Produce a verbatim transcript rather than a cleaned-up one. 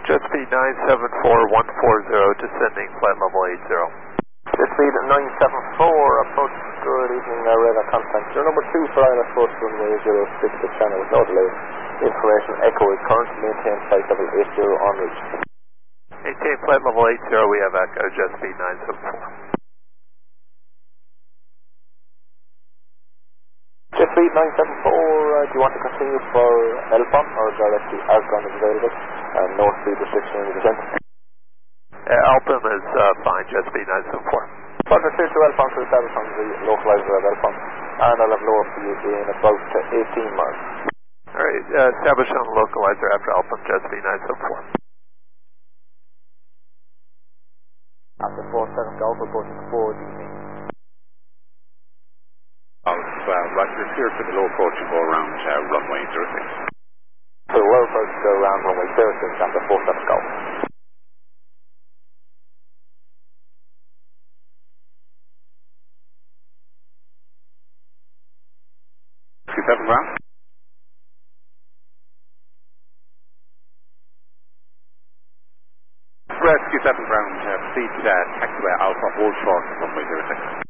jet speed nine seven four one four zero, descending flight level eight zero. Jet speed nine seven four, approach, good evening, uh, radar contact. You're number two, flying approach runway zero six to channel with no delay. Information echo is currently maintained flight level eight zero on reach. Maintain flight level eight zero, we have echo, jet speed nine seven four. Jet speed nine seven four, uh, do you want to continue for L P O N or directly Alcon is available? Uh, no speed restriction in the descent. Uh, Alpin is uh, fine, jet speed nine seven four. Roger, clear to L P O N to establish on the localizer of L P O N, and I'll have lower for you in about uh, eighteen miles. Alright, uh, establish on the localizer after Alpin, jet speed nine seven four. After four seven Golf, reporting four D P. Oh, well, Roger, clear for the low approach and go around uh, runway zero six. So the low approach go around runway zero six after four seven Golf. seven ground. Rescue seven ground, uh, proceed uh, taxiway Alpha, hold short, runway zero six.